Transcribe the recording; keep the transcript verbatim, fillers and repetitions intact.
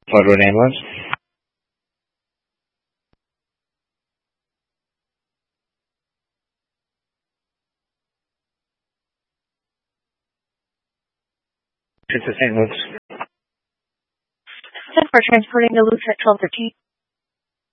Flood ambulance. It's the Saint Luke's. ten for transporting to Luke's at twelve thirteen.